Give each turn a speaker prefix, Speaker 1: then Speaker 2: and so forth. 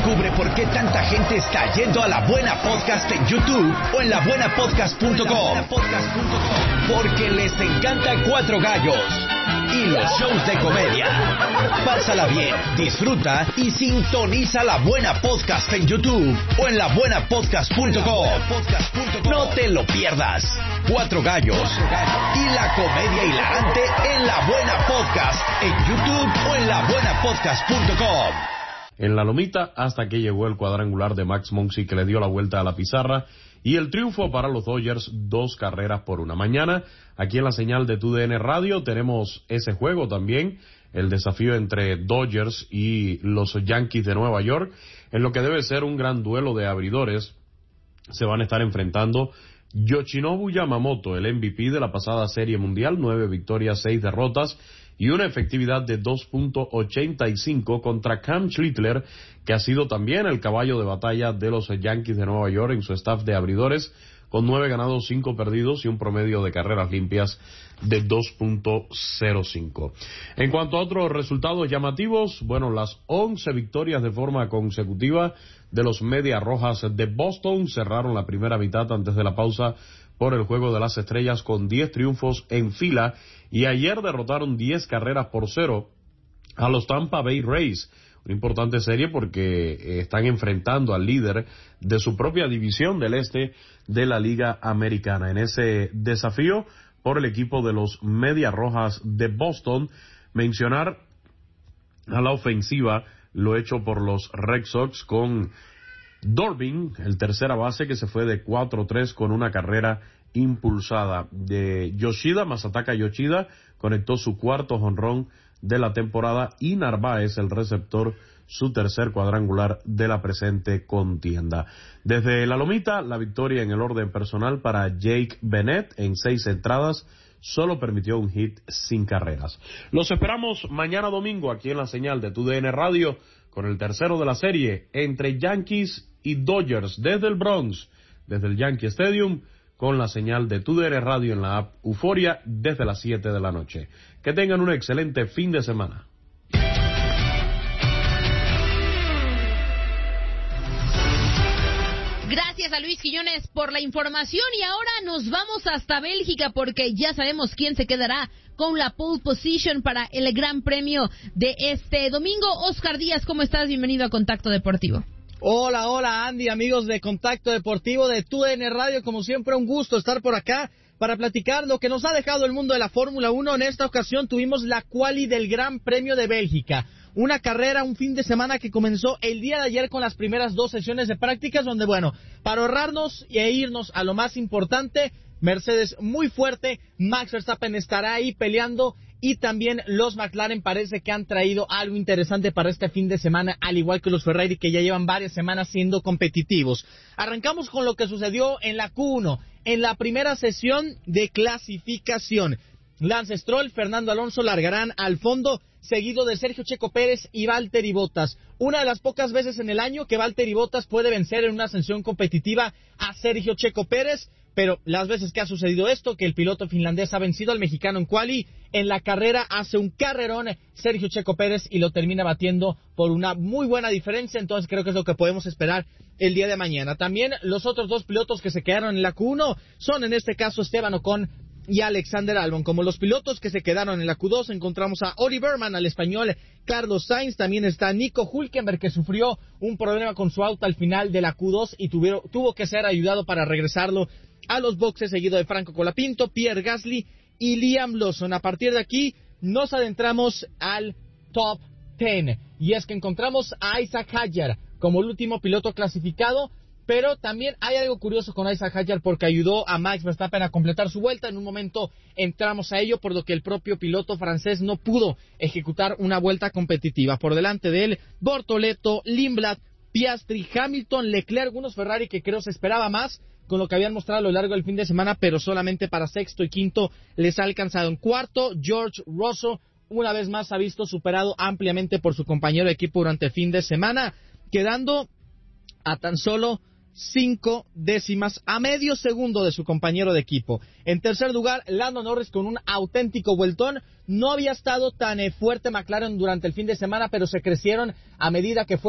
Speaker 1: Descubre por qué tanta gente está yendo a La Buena Podcast en YouTube o en labuenapodcast.com. Porque les encanta Cuatro Gallos y los shows de comedia. Pásala bien, disfruta y sintoniza La Buena Podcast en YouTube o en labuenapodcast.com. No te lo pierdas. Cuatro Gallos y la comedia hilarante en La Buena Podcast en YouTube o en labuenapodcast.com.
Speaker 2: En la lomita hasta que llegó el cuadrangular de Max Muncy que le dio la vuelta a la pizarra y el triunfo para los Dodgers, 2 carreras por 1. Mañana, aquí en la señal de TUDN Radio, tenemos ese juego también, el desafío entre Dodgers y los Yankees de Nueva York, en lo que debe ser un gran duelo de abridores. Se van a estar enfrentando Yoshinobu Yamamoto, el MVP de la pasada Serie Mundial, 9 victorias, 6 derrotas, y una efectividad de 2.85 contra Cam Schlittler, que ha sido también el caballo de batalla de los Yankees de Nueva York en su staff de abridores, con 9 ganados, 5 perdidos y un promedio de carreras limpias de 2.05. En cuanto a otros resultados llamativos, bueno, las 11 victorias de forma consecutiva de los Medias Rojas de Boston cerraron la primera mitad antes de la pausa por el Juego de las Estrellas con 10 triunfos en fila, y ayer derrotaron 10 carreras por 0 a los Tampa Bay Rays. Una importante serie porque están enfrentando al líder de su propia división del este de la Liga Americana. En ese desafío por el equipo de los Medias Rojas de Boston, mencionar a la ofensiva lo hecho por los Red Sox con Dorbin, el tercera base que se fue de 4-3 con una carrera impulsada de Yoshida. Masataka Yoshida conectó su cuarto jonrón de la temporada y Narváez, el receptor, su tercer cuadrangular de la presente contienda. Desde la lomita, la victoria en el orden personal para Jake Bennett en 6 entradas, solo permitió un hit sin carreras. Los esperamos mañana domingo aquí en la señal de TUDN Radio con el tercero de la serie entre Yankees y Dodgers desde el Bronx, desde el Yankee Stadium, con la señal de TUDN Radio en la app Euforia desde las 7 de la noche. Que tengan un excelente fin de semana.
Speaker 3: Gracias a Luis Quiñones por la información, y ahora nos vamos hasta Bélgica porque ya sabemos quién se quedará con la pole position para el Gran Premio de este domingo. Oscar Díaz, ¿cómo estás? Bienvenido a Contacto Deportivo.
Speaker 4: Hola Andy, amigos de Contacto Deportivo de TUDN Radio, como siempre un gusto estar por acá para platicar lo que nos ha dejado el mundo de la Fórmula 1. En esta ocasión tuvimos la quali del Gran Premio de Bélgica, una carrera, un fin de semana que comenzó el día de ayer con las primeras 2 sesiones de prácticas, donde bueno, para ahorrarnos e irnos a lo más importante, Mercedes muy fuerte, Max Verstappen estará ahí peleando, y también los McLaren parece que han traído algo interesante para este fin de semana, al igual que los Ferrari, que ya llevan varias semanas siendo competitivos. Arrancamos con lo que sucedió en la Q1, en la primera sesión de clasificación. Lance Stroll, Fernando Alonso largarán al fondo, seguido de Sergio Checo Pérez y Valtteri Bottas. Una de las pocas veces en el año que Valtteri Bottas puede vencer en una ascensión competitiva a Sergio Checo Pérez, pero las veces que ha sucedido esto, que el piloto finlandés ha vencido al mexicano en quali, en la carrera hace un carrerón Sergio Checo Pérez y lo termina batiendo por una muy buena diferencia. Entonces creo que es lo que podemos esperar el día de mañana. También los otros 2 pilotos que se quedaron en la Q1 son en este caso Esteban Ocon y Alexander Albon. Como los pilotos que se quedaron en la Q2 encontramos a Oli Berman, al español Carlos Sainz, también está Nico Hülkenberg, que sufrió un problema con su auto al final de la Q2 y tuvo que ser ayudado para regresarlo a los boxes, seguido de Franco Colapinto, Pierre Gasly y Liam Lawson. A partir de aquí nos adentramos al top 10, y es que encontramos a Isaac Hadjar como el último piloto clasificado, pero también hay algo curioso con Isaac Hadjar porque ayudó a Max Verstappen a completar su vuelta. En un momento entramos a ello, por lo que el propio piloto francés no pudo ejecutar una vuelta competitiva. Por delante de él, Bortoleto, Lindblad, Piastri, Hamilton, Leclerc, algunos Ferrari que creo se esperaba más con lo que habían mostrado a lo largo del fin de semana, pero solamente para sexto y quinto les ha alcanzado. En cuarto, George Russell, una vez más ha visto superado ampliamente por su compañero de equipo durante el fin de semana, quedando a tan solo 5 décimas, a medio segundo de su compañero de equipo. En tercer lugar, Lando Norris con un auténtico vueltón. No había estado tan fuerte McLaren durante el fin de semana, pero se crecieron a medida que fue